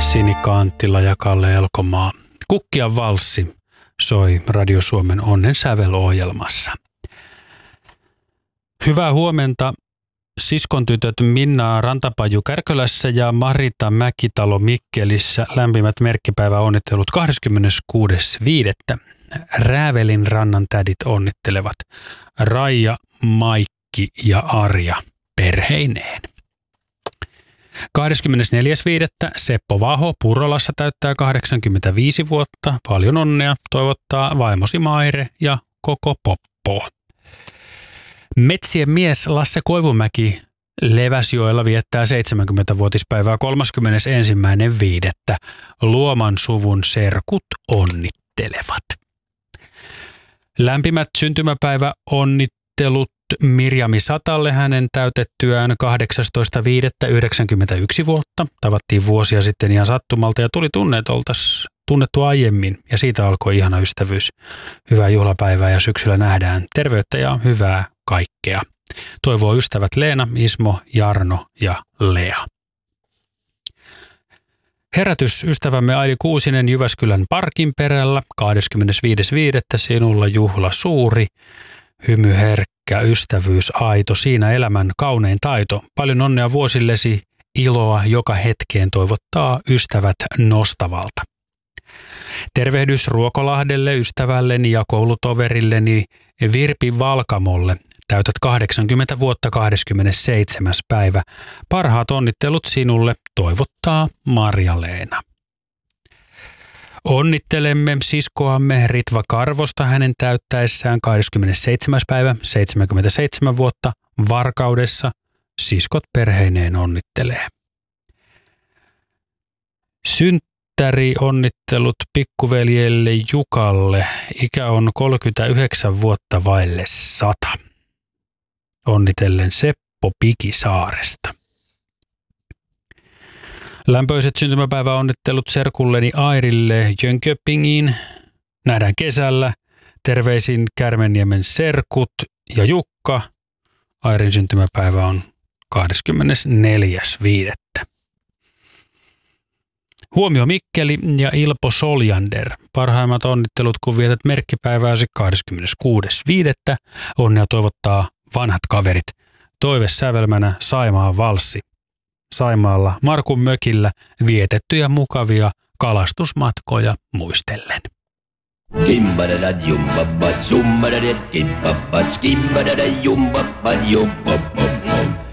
Sinikka Anttila ja Kalle Elkomaa. Kukkian valssi soi Radio Suomen Onnen sävelohjelmassa. Hyvää huomenta siskon tytöt Minna Rantapaju Kärkölässä ja Marita Mäkitalo Mikkelissä. Lämpimät merkkipäiväonnittelut 26.5. Räävelin rannan tädit onnittelevat Raija, Maikki ja Arja perheineen. 24.5. Seppo Vaho Purolassa täyttää 85 vuotta. Paljon onnea toivottaa vaimosi Maire ja koko Poppo. Metsien mies Lasse Koivumäki Leväsjoella viettää 70-vuotispäivää 31.5. Luoman suvun serkut onnittelevat. Lämpimät syntymäpäiväonnittelut Mirjami Satalle hänen täytettyään 18.5.91 vuotta. Tavattiin vuosia sitten ihan sattumalta ja tuli tunnettu aiemmin ja siitä alkoi ihana ystävyys. Hyvää juhlapäivää ja syksyllä nähdään terveyttä ja hyvää kaikkea. Toivoo ystävät Leena, Ismo, Jarno ja Lea. Herätys ystävämme Aili Kuusinen Jyväskylän Parkin perällä 25.5. Sinulla juhla suuri, hymy herkkä, ystävyys aito, siinä elämän kaunein taito. Paljon onnea vuosillesi, iloa joka hetkeen toivottaa ystävät Nostavalta. Tervehdys Ruokolahdelle, ystävälleni ja koulutoverilleni Virpi Valkamolle. Täytät 80 vuotta 27. päivä. Parhaat onnittelut sinulle, toivottaa Marja-Leena. Onnittelemme siskoamme Ritva Karvosta hänen täyttäessään 27. päivä 77 vuotta Varkaudessa. Siskot perheineen onnittelee. Synttäri onnittelut pikkuveljelle Jukalle. Ikä on 39 vuotta vaille 100. Onnitellen Seppo Pikisaaresta. Lämpöiset syntymäpäiväonnittelut serkulleni Airille Jönköpingiin. Nähdään kesällä. Terveisin Kärmenniemen serkut ja Jukka. Airin syntymäpäivä on 24.5. Huomio Mikkeli ja Ilpo Soljander. Parhaimmat onnittelut, kun vietät merkkipäivääsi 26.5. Onnea toivottaa vanhat kaverit. Toivesävelmänä Saimaan valssi. Saimaalla Markun mökillä vietettyjä mukavia kalastusmatkoja muistellen. Kimbadada jumbabat, summadada kimbabbat, skimbadada jumbabat, jumbabab.